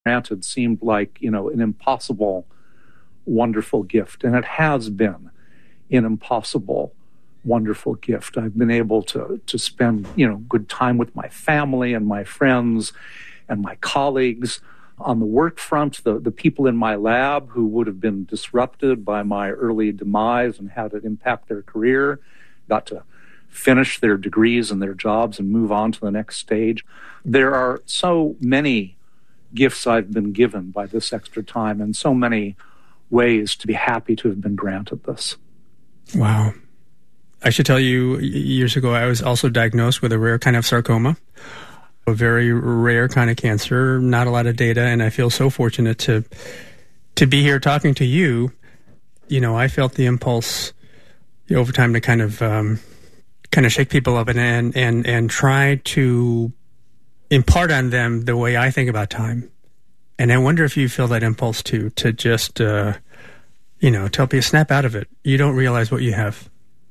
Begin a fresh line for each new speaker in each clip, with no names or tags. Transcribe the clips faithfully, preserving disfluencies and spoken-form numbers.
granted seemed like, you know, an impossible, wonderful gift. And it has been an impossible, wonderful gift. I've been able to to spend, you know, good time with my family and my friends and my colleagues. On the work front, the, the people in my lab who would have been disrupted by my early demise and had it impact their career got to finish their degrees and their jobs and move on to the next stage. There are so many gifts I've been given by this extra time and so many ways to be happy to have been granted this.
Wow. I should tell you, years ago, I was also diagnosed with a rare kind of sarcoma, a very rare kind of cancer, not a lot of data, and I feel so fortunate to to be here talking to you. You know, I felt the impulse over time to kind of um, kind of shake people up and, and and and try to impart on them the way I think about time. And I wonder if you feel that impulse too, to just, uh, you know, tell people, snap out of it. You don't realize what you have.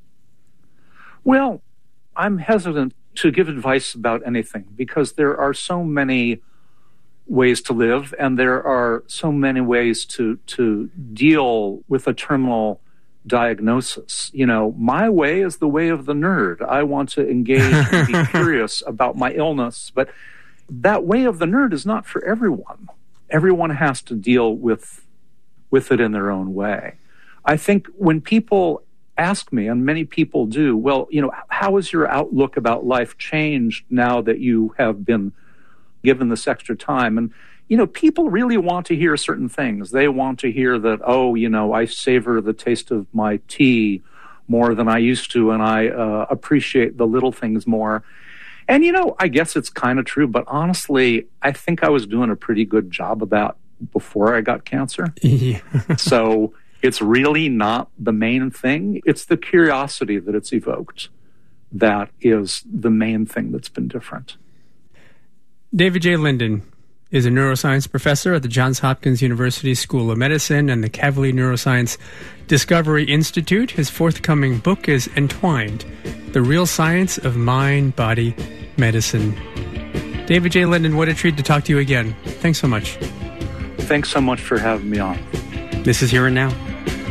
Well, I'm hesitant to give advice about anything because there are so many ways to live and there are so many ways to to deal with a terminal diagnosis. You know, my way is the way of the nerd. I want to engage and be curious about my illness, but that way of the nerd is not for everyone. Everyone has to deal with with it in their own way. I think when people ask me, and many people do, well, you know, how has your outlook about life changed now that you have been given this extra time? And, you know, people really want to hear certain things. They want to hear that, oh, you know, I savor the taste of my tea more than I used to, and I uh, appreciate the little things more. And, you know, I guess it's kind of true, but honestly, I think I was doing a pretty good job of that before I got cancer.
Yeah.
So it's really not the main thing. It's the curiosity that it's evoked that is the main thing that's been different.
David J. Linden is a neuroscience professor at the Johns Hopkins University School of Medicine and the Kavli Neuroscience Discovery Institute. His forthcoming book is Entwined, The Real Science of Mind, Body, Medicine. David J. Linden, what a treat to talk to you again. Thanks so much.
Thanks so much for having me on.
This is Here and Now.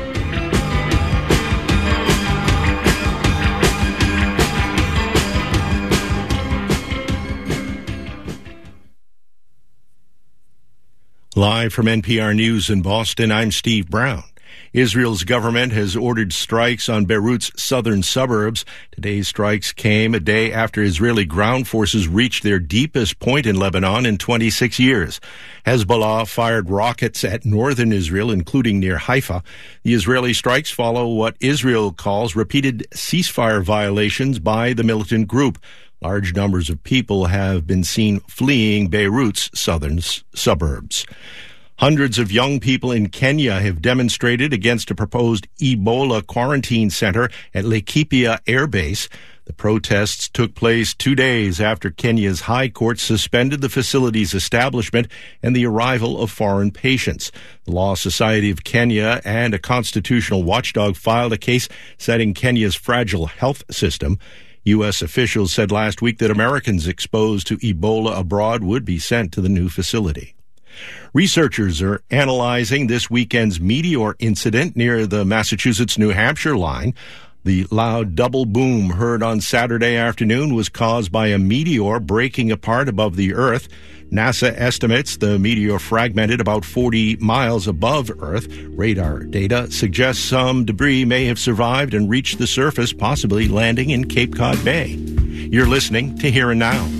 Live from N P R News in Boston, I'm Steve Brown. Israel's government has ordered strikes on Beirut's southern suburbs. Today's strikes came a day after Israeli ground forces reached their deepest point in Lebanon in twenty-six years. Hezbollah fired rockets at northern Israel, including near Haifa. The Israeli strikes follow what Israel calls repeated ceasefire violations by the militant group. Large numbers of people have been seen fleeing Beirut's southern suburbs. Hundreds of young people in Kenya have demonstrated against a proposed Ebola quarantine center at Laikipia Air Base. The protests took place two days after Kenya's High Court suspended the facility's establishment and the arrival of foreign patients. The Law Society of Kenya and a constitutional watchdog filed a case citing Kenya's fragile health system. U S officials said last week that Americans exposed to Ebola abroad would be sent to the new facility. Researchers are analyzing this weekend's meteor incident near the Massachusetts-New Hampshire line. The loud double boom heard on Saturday afternoon was caused by a meteor breaking apart above the Earth. NASA estimates the meteor fragmented about forty miles above Earth. Radar data suggests some debris may have survived and reached the surface, possibly landing in Cape Cod Bay. You're listening to Here and Now.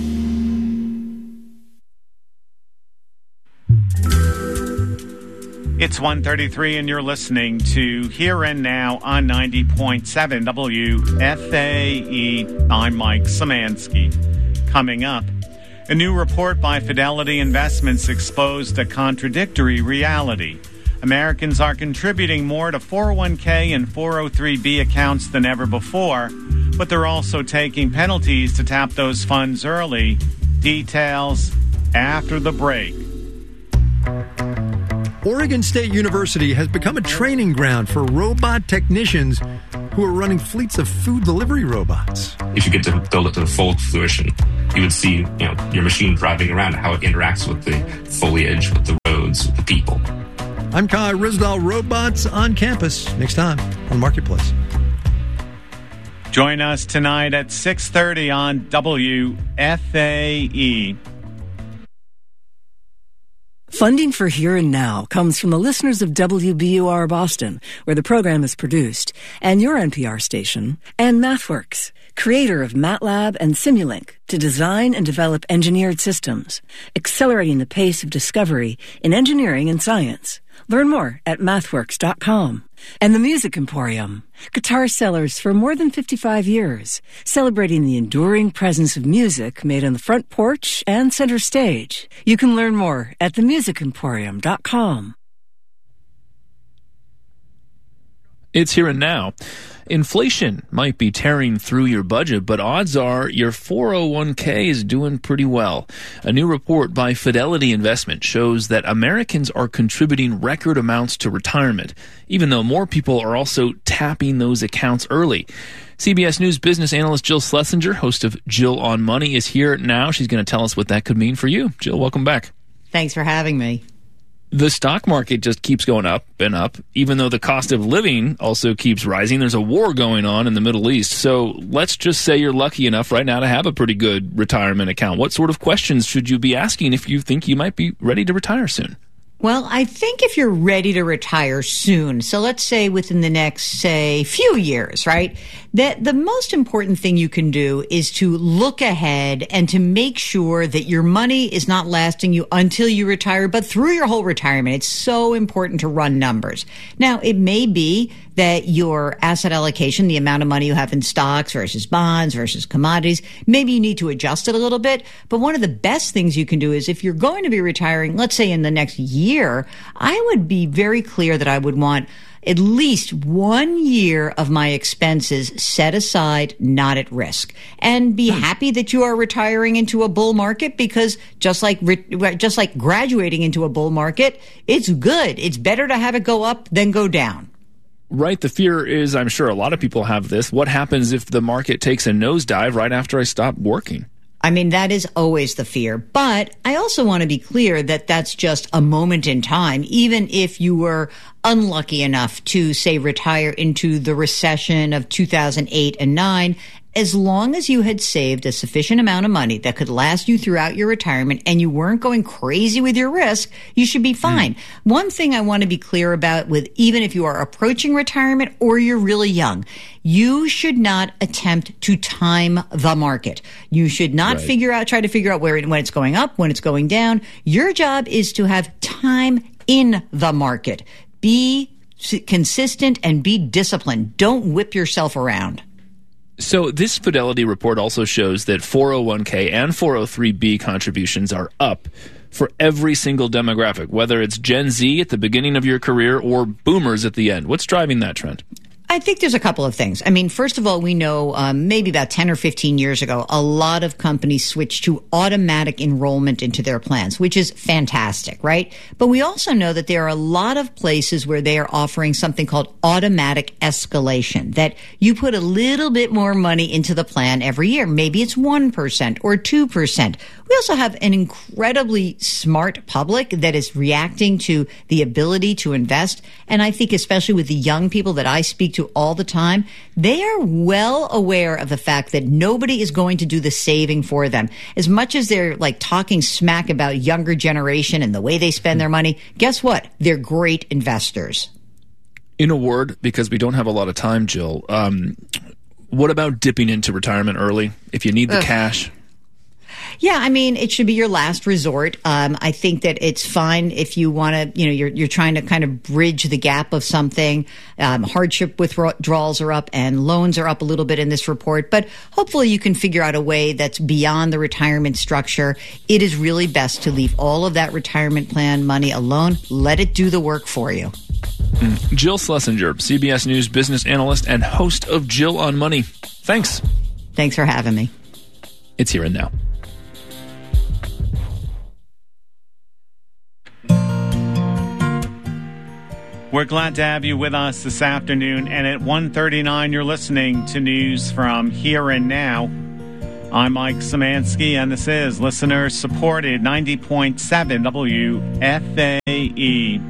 It's one thirty-three and you're listening to Here and Now on ninety point seven W F A E. I'm Mike Szymanski. Coming up, a new report by Fidelity Investments exposed a contradictory reality. Americans are contributing more to four oh one k and four oh three b accounts than ever before, but they're also taking penalties to tap those funds early. Details after the break.
Oregon State University has become a training ground for robot technicians who are running fleets of food delivery robots.
If you get to build it to the full fruition, You would see, you know, your machine driving around, how it interacts with the foliage, with the roads, with the people.
I'm Kai Ryssdal, Robots on Campus. Next time on Marketplace.
Join us tonight at six thirty on W F A E.
Funding for Here and Now comes from the listeners of W B U R Boston, where the program is produced, and your N P R station, and MathWorks, creator of MATLAB and Simulink, to design and develop engineered systems, accelerating the pace of discovery in engineering and science. Learn more at mathworks dot com. And the Music Emporium, guitar sellers for more than fifty-five years, celebrating the enduring presence of music made on the front porch and center stage. You can learn more at the music emporium dot com.
It's Here and Now. Inflation might be tearing through your budget, but odds are your four oh one k is doing pretty well. A new report by Fidelity Investment shows that Americans are contributing record amounts to retirement, even though more people are also tapping those accounts early. C B S News business analyst Jill Schlesinger, host of Jill on Money, is here now. She's going to tell us what that could mean for you. Jill, welcome back.
Thanks for having me.
The stock market just keeps going up and up, even though the cost of living also keeps rising. There's a war going on in the Middle East. So let's just say you're lucky enough right now to have a pretty good retirement account. What sort of questions should you be asking if you think you might be ready to retire soon?
Well, I think if you're ready to retire soon, so let's say within the next, say, few years, right, that the most important thing you can do is to look ahead and to make sure that your money is not lasting you until you retire, but through your whole retirement. It's so important to run numbers. Now, it may be that your asset allocation, the amount of money you have in stocks versus bonds versus commodities, maybe you need to adjust it a little bit. But one of the best things you can do is if you're going to be retiring, let's say in the next year, I would be very clear that I would want at least one year of my expenses set aside, not at risk, and be happy that you are retiring into a bull market, because just like just like graduating into a bull market, it's good. It's better to have it go up than go down.
Right. The fear is, I'm sure a lot of people have this. What happens if the market takes a nosedive right after I stop working?
I mean, that is always the fear. But I also want to be clear that that's just a moment in time. Even if you were unlucky enough to, say, retire into the recession of two thousand eight and nine, as long as you had saved a sufficient amount of money that could last you throughout your retirement and you weren't going crazy with your risk, you should be fine. Mm. One thing I want to be clear about, with even if you are approaching retirement or you're really young, you should not attempt to time the market. You should not right. figure out, try to figure out where when it's going up, when it's going down. Your job is to have time in the market. Be consistent and be disciplined. Don't whip yourself around.
So this Fidelity report also shows that four oh one k and four oh three b contributions are up for every single demographic, whether it's Gen Z at the beginning of your career or boomers at the end. What's driving that trend?
I think there's a couple of things. I mean, first of all, we know um, maybe about ten or fifteen years ago, a lot of companies switched to automatic enrollment into their plans, which is fantastic, right? But we also know that there are a lot of places where they are offering something called automatic escalation, that you put a little bit more money into the plan every year. Maybe it's one percent or two percent. We also have an incredibly smart public that is reacting to the ability to invest. And I think especially with the young people that I speak to all the time, they are well aware of the fact that nobody is going to do the saving for them. As much as they're like talking smack about younger generation and the way they spend their money, guess what? They're great investors.
In a word, because we don't have a lot of time, Jill, um, what about dipping into retirement early if you need the Ugh. cash?
Yeah, I mean, it should be your last resort. Um, I think that it's fine if you want to, you know, you're you're trying to kind of bridge the gap of something. Um, hardship withdrawals are up and loans are up a little bit in this report, but hopefully you can figure out a way that's beyond the retirement structure. It is really best to leave all of that retirement plan money alone. Let it do the work for you.
Mm. Jill Schlesinger, C B S News business analyst and host of Jill on Money. Thanks.
Thanks for having me.
It's Here and Now.
We're glad to have you with us this afternoon. And at one thirty-nine, you're listening to news from Here and Now. I'm Mike Szymanski, and this is listener-supported ninety point seven W F A E.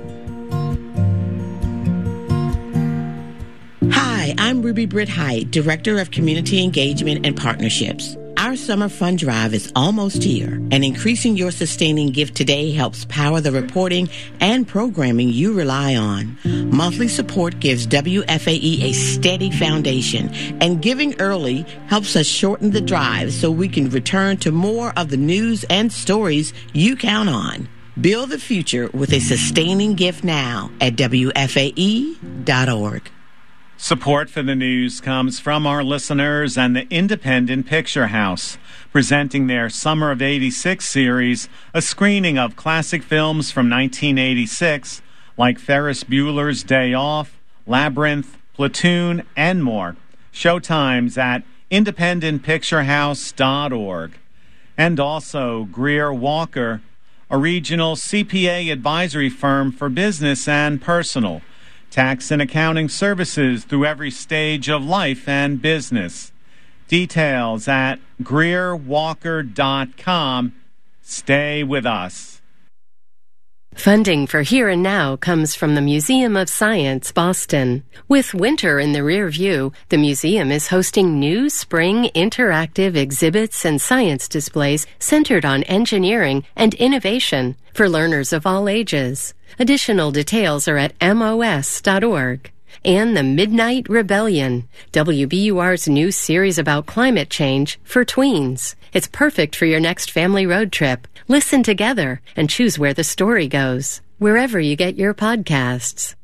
Hi, I'm Ruby Britt Height, Director of Community Engagement and Partnerships. Our summer fund drive is almost here, and increasing your sustaining gift today helps power the reporting and programming you rely on. Monthly support gives W F A E a steady foundation, and giving early helps us shorten the drive so we can return to more of the news and stories you count on. Build the future with a sustaining gift now at W F A E dot org.
Support for the news comes from our listeners and the Independent Picture House, presenting their Summer of eighty-six series, a screening of classic films from nineteen eighty-six, like Ferris Bueller's Day Off, Labyrinth, Platoon, and more. Showtimes at independent picture house dot org. And also Greer Walker, a regional C P A advisory firm for business and personal. Tax and accounting services through every stage of life and business. Details at greer walker dot com. Stay with us.
Funding for Here and Now comes from the Museum of Science, Boston. With winter in the rear view, the museum is hosting new spring interactive exhibits and science displays centered on engineering and innovation for learners of all ages. Additional details are at M O S dot org. And The Midnight Rebellion, W B U R's new series about climate change for tweens. It's perfect for your next family road trip. Listen together and choose where the story goes, wherever you get your podcasts.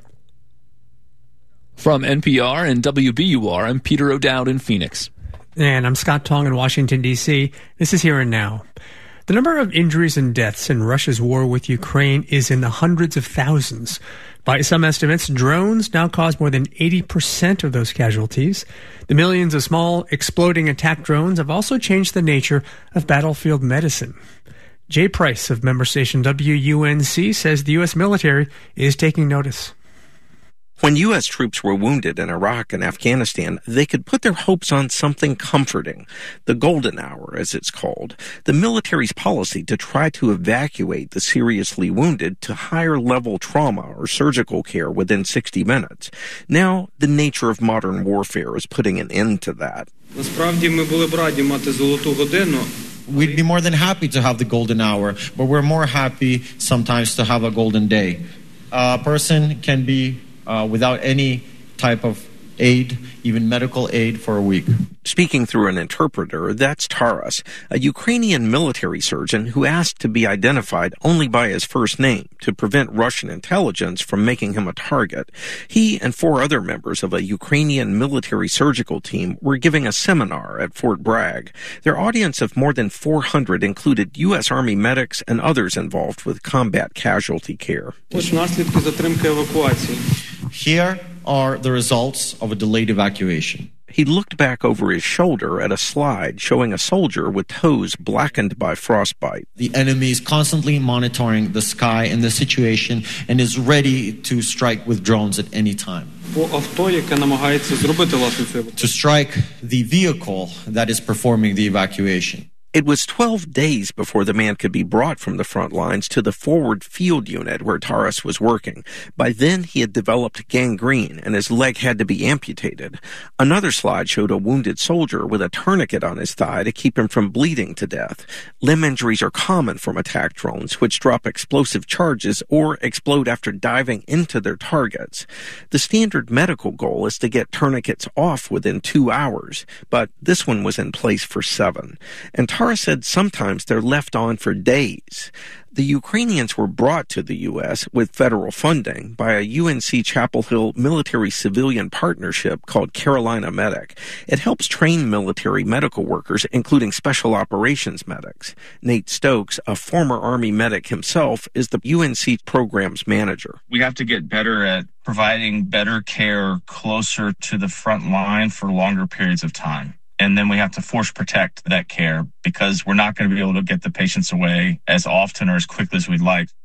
From N P R and W B U R, I'm Peter O'Dowd in Phoenix.
And I'm Scott Tong in Washington, D C. This is Here and Now. The number of injuries and deaths in Russia's war with Ukraine is in the hundreds of thousands. By some estimates, drones now cause more than eighty percent of those casualties. The millions of small exploding attack drones have also changed the nature of battlefield medicine. Jay Price of member station W U N C says the U S military is taking notice.
When U S troops were wounded in Iraq and Afghanistan, they could put their hopes on something comforting, the golden hour, as it's called, the military's policy to try to evacuate the seriously wounded to higher-level trauma or surgical care within sixty minutes. Now, the nature of modern warfare is putting an end to that.
We'd be more than happy to have the golden hour, but we're more happy sometimes to have a golden day. A person can be Uh, without any type of aid, even medical aid, for a week.
Speaking through an interpreter, that's Taras, a Ukrainian military surgeon who asked to be identified only by his first name to prevent Russian intelligence from making him a target. He and four other members of a Ukrainian military surgical team were giving a seminar at Fort Bragg. Their audience of more than four hundred included U S Army medics and others involved with combat casualty care.
Here are the results of a delayed evacuation.
He looked back over his shoulder at a slide showing a soldier with toes blackened by frostbite.
The enemy is constantly monitoring the sky and the situation and is ready to strike with drones at any time. To strike the vehicle that is performing the evacuation.
It was twelve days before the man could be brought from the front lines to the forward field unit where Taras was working. By then, he had developed gangrene and his leg had to be amputated. Another slide showed a wounded soldier with a tourniquet on his thigh to keep him from bleeding to death. Limb injuries are common from attack drones, which drop explosive charges or explode after diving into their targets. The standard medical goal is to get tourniquets off within two hours, but this one was in place for seven. And Taras said sometimes they're left on for days. The Ukrainians were brought to the U S with federal funding by a U N C Chapel Hill military-civilian partnership called Carolina Medic. It helps train military medical workers, including special operations medics. Nate Stokes, a former Army medic himself, is the U N C program's manager.
We have to get better at providing better care closer to the front line for longer periods of time. And then we have to force protect that care because we're not going to be able to get the patients away as often or as quickly as we'd like.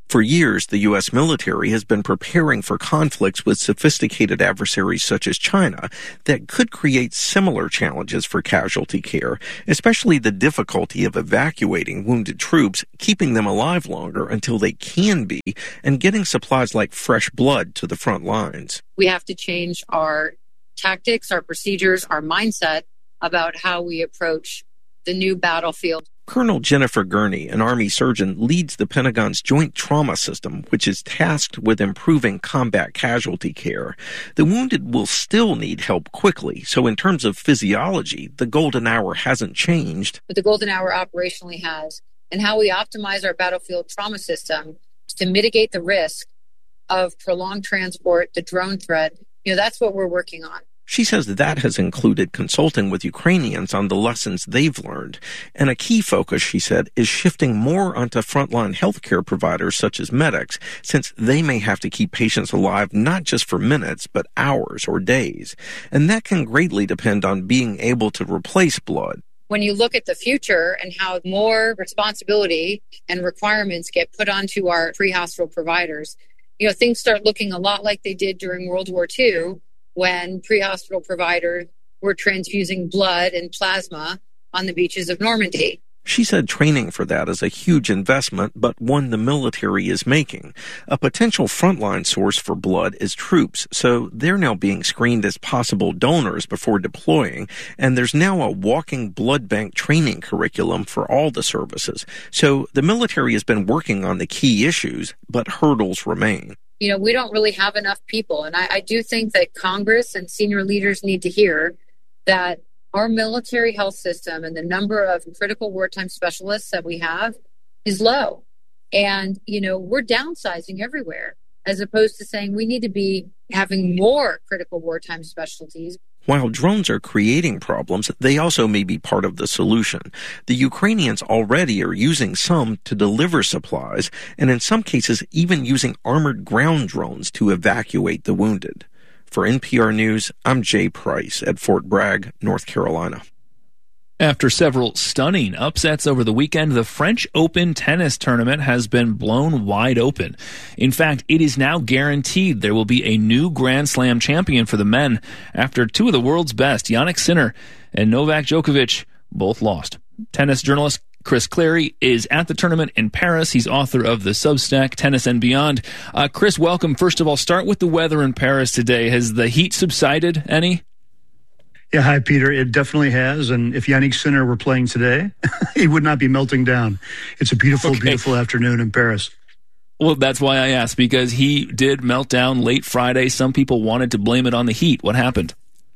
For years, the U S military has been preparing for conflicts with sophisticated adversaries such as China that could create similar challenges for casualty care, especially the difficulty of evacuating wounded troops, keeping them alive longer until they can be, and getting supplies like fresh blood to the front lines.
We have to change our tactics, our procedures, our mindset about how we approach the new battlefield.
Colonel Jennifer Gurney, an Army surgeon, leads the Pentagon's Joint Trauma System, which is tasked with improving combat casualty care. The wounded will still need help quickly, so in terms of physiology, the golden hour hasn't changed.
But the golden hour operationally has, and how we optimize our battlefield trauma system to mitigate the risk of prolonged transport, the drone threat, you know, that's what we're working on.
She says that has included consulting with Ukrainians on the lessons they've learned. And a key focus, she said, is shifting more onto frontline healthcare providers such as medics, since they may have to keep patients alive not just for minutes, but hours or days. And that can greatly depend on being able to replace blood.
When you look at the future and how more responsibility and requirements get put onto our pre-hospital providers, you know, things start looking a lot like they did during World War Two, when pre-hospital providers were transfusing blood and plasma on the beaches of Normandy.
She said training for that is a huge investment, but one the military is making. A potential frontline source for blood is troops, so they're now being screened as possible donors before deploying, and there's now a walking blood bank training curriculum for all the services. So the military has been working on the key issues, but hurdles remain.
You know, we don't really have enough people. And I, I do think that Congress and senior leaders need to hear that our military health system and the number of critical wartime specialists that we have is low. And, you know, we're downsizing everywhere, as opposed to saying we need to be having more critical wartime specialties.
While drones are creating problems, they also may be part of the solution. The Ukrainians already are using some to deliver supplies, and in some cases even using armored ground drones to evacuate the wounded. For N P R News, I'm Jay Price at Fort Bragg, North Carolina.
After several stunning upsets over the weekend, the French Open tennis tournament has been blown wide open. In fact, it is now guaranteed there will be a new Grand Slam champion for the men after two of the world's best, Jannik Sinner and Novak Djokovic, both lost. Tennis journalist Chris Clary is at the tournament in Paris. He's author of the Substack Tennis and Beyond. Uh, Chris, welcome. First of all, start with the weather in Paris today. Has the heat subsided any?
Yeah, hi, Peter. It definitely has. And if Jannik Sinner were playing today, he would not be melting down. It's a beautiful, okay. beautiful afternoon in Paris.
Well, that's why I asked, because he did melt down late Friday. Some people wanted to blame it on the heat. What happened?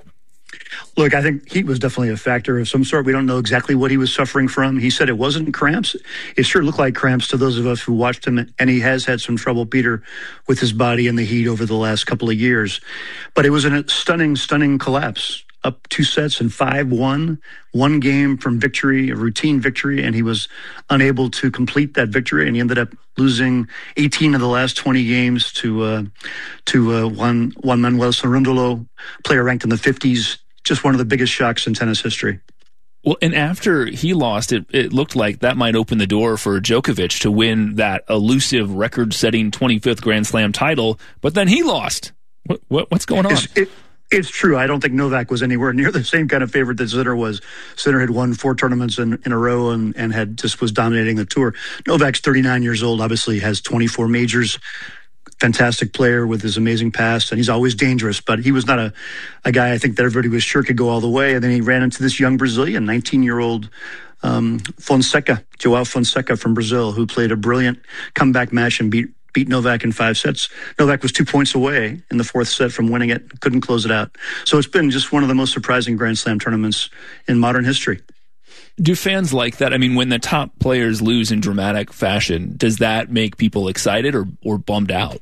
Look, I think heat was definitely a factor of some sort. We don't know exactly what he was suffering from. He said it wasn't cramps. It sure looked like cramps to those of us who watched him. And he has had some trouble, Peter, with his body and the heat over the last couple of years. But it was a stunning, stunning collapse. Up two sets and five one, one game from victory, a routine victory, and he was unable to complete that victory, and he ended up losing eighteen of the last twenty games to uh, to uh, Juan, Juan Manuel Cerundolo, player ranked in the fifties. Just one of the biggest shocks in tennis history.
Well, and after he lost, it, it looked like that might open the door for Djokovic to win that elusive record-setting twenty-fifth Grand Slam title, but then he lost. What, what what's going on?
It's, it, It's true. I don't think Novak was anywhere near the same kind of favorite that Sinner was. Sinner had won four tournaments in, in a row and, and had just was dominating the tour. Novak's thirty-nine years old, obviously has twenty-four majors. Fantastic player with his amazing past, and he's always dangerous. But he was not a, a guy I think that everybody was sure could go all the way. And then he ran into this young Brazilian, nineteen-year-old um, Fonseca, Joao Fonseca from Brazil, who played a brilliant comeback match and beat beat Novak in five sets. Novak was two points away in the fourth set from winning it, couldn't close it out. So it's been just one of the most surprising Grand Slam tournaments in modern history.
Do fans like that? I mean, when the top players lose in dramatic fashion, does that make people excited or, or bummed out?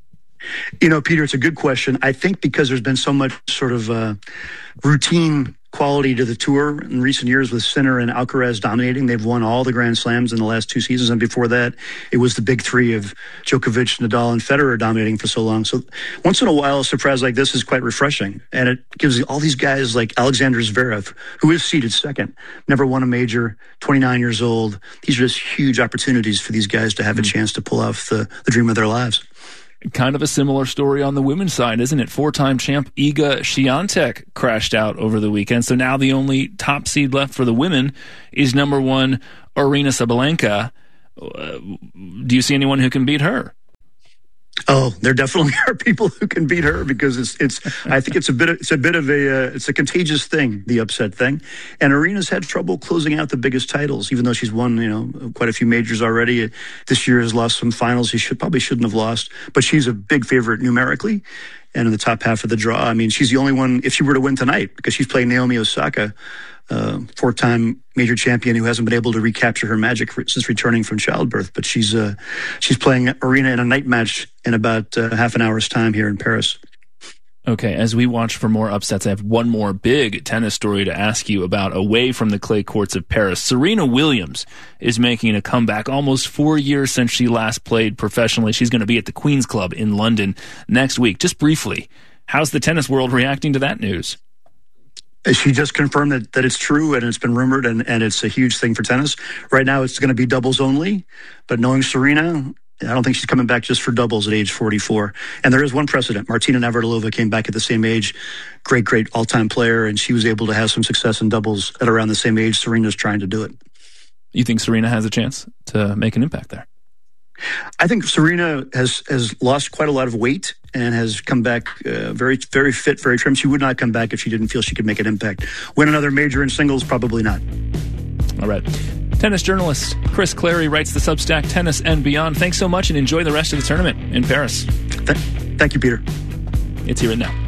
You know, Peter, it's a good question. I think because there's been so much sort of uh, routine quality to the tour in recent years with Sinner and Alcaraz dominating. They've won all the Grand Slams in the last two seasons, and before that, it was the big three of Djokovic, Nadal, and Federer dominating for so long. So once in a while, a surprise like this is quite refreshing, and it gives all these guys like Alexander Zverev, who is seeded second, never won a major, twenty-nine years old. These are just huge opportunities for these guys to have a chance to pull off the, the dream of their lives.
Kind of a similar story on the women's side, isn't it? Four-time champ Iga Świątek crashed out over the weekend, so now the only top seed left for the women is number one Aryna Sabalenka. Uh, do you see anyone who can beat her?
Oh, there definitely are people who can beat her because it's it's. I think it's a bit of, it's a bit of a uh, it's a contagious thing, the upset thing. And Arena's had trouble closing out the biggest titles, even though she's won you know quite a few majors already. This year has lost some finals she should probably shouldn't have lost, but she's a big favorite numerically and in the top half of the draw. I mean, she's the only one if she were to win tonight because she's playing Naomi Osaka. Uh, four-time major champion who hasn't been able to recapture her magic for, since returning from childbirth. But she's uh, she's playing Aryna in a night match in about uh, half an hour's time here in Paris.
Okay, as we watch for more upsets, I have one more big tennis story to ask you about away from the clay courts of Paris. Serena Williams is making a comeback almost four years since she last played professionally. She's going to be at the Queen's Club in London next week. Just briefly, how's the tennis world reacting to that news?
She just confirmed that, that it's true and it's been rumored and, and it's a huge thing for tennis. Right now it's going to be doubles only, but knowing Serena, I don't think she's coming back just for doubles at age forty-four. And there is one precedent. Martina Navratilova came back at the same age, great, great all-time player, and she was able to have some success in doubles at around the same age. Serena's trying to do it.
You think Serena has a chance to make an impact there?
I think Serena has, has lost quite a lot of weight and has come back uh, very, very fit, very trim. She would not come back if she didn't feel she could make an impact. Win another major in singles? Probably not.
All right. Tennis journalist Chris Clary writes the Substack Tennis and Beyond. Thanks so much and enjoy the rest of the tournament in Paris.
Th- thank you, Peter.
It's Here and Now.